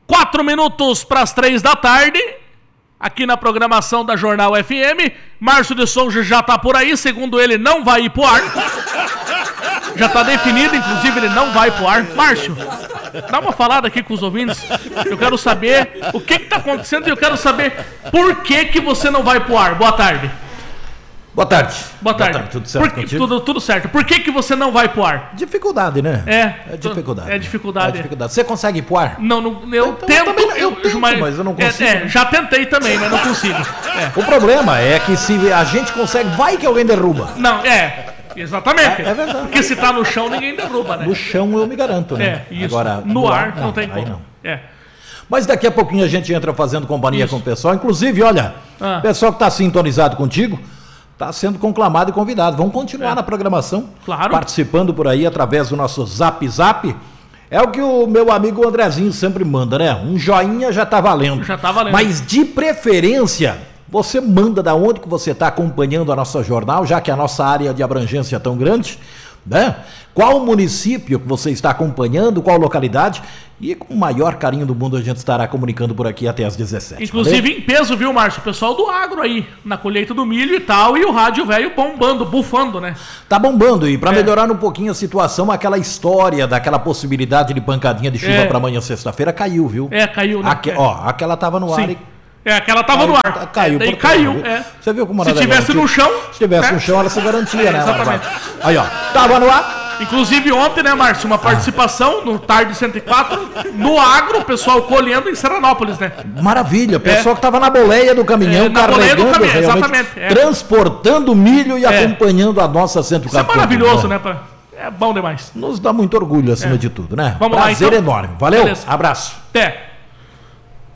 4 minutos para as 3 da tarde, aqui na programação da Jornal FM. Márcio de Souza já tá por aí, segundo ele, não vai ir pro ar. Já tá definido, inclusive, ele não vai pro ar. Márcio, dá uma falada aqui com os ouvintes. Eu quero saber o que tá acontecendo e eu quero saber por que você não vai pro ar. Boa tarde. Boa tarde. Boa tarde. Tudo certo contigo? Tudo certo. Por que você não vai pro ar? Dificuldade, né? É dificuldade. É dificuldade. Você consegue ir pro ar? Não, eu tento. Eu tento, mas eu não consigo. Já tentei também, mas não consigo. O problema é que se a gente consegue, vai que alguém derruba. Não, exatamente. É verdade. Porque se tá no chão, ninguém derruba, né? No chão eu me garanto, né? Isso. Agora, no ar não tem como. Não. Mas daqui a pouquinho a gente entra fazendo companhia com o pessoal. Inclusive, olha, o pessoal que tá sintonizado contigo está sendo conclamado e convidado. Vamos continuar na programação, claro, participando por aí através do nosso Zap Zap. É o que o meu amigo Andrezinho sempre manda, né? Um joinha já tá valendo. Já tá valendo. Mas de preferência, você manda da onde que você está acompanhando a nossa jornal, já que a nossa área de abrangência é tão grande, né? Qual município que você está acompanhando, qual localidade, e com o maior carinho do mundo a gente estará comunicando por aqui até às 17. Inclusive valeu? Em peso, viu, Márcio? O pessoal do agro aí, na colheita do milho e tal, e o rádio velho bombando, bufando, né? Tá bombando, e para melhorar um pouquinho a situação, aquela história daquela possibilidade de pancadinha de chuva para amanhã, sexta-feira, caiu, viu? Caiu, né? Aquela tava no ar e... aquela tava no ar. Caiu. Daí caiu. Você viu como Se tivesse no chão... Se tivesse no chão, ela se garantia, né? Exatamente. Aí, ó, tava no ar. Inclusive ontem, né, Márcio, uma participação no Tarde 104, no agro, o pessoal colhendo em Seranópolis, né? Maravilha, o pessoal que tava na boleia do caminhão, carregando, exatamente. Transportando milho e acompanhando a nossa 104. Isso é maravilhoso, né? É bom demais. Nos dá muito orgulho, acima de tudo, né? Vamos Prazer lá, então. enorme. Valeu, Beleza. abraço. Até.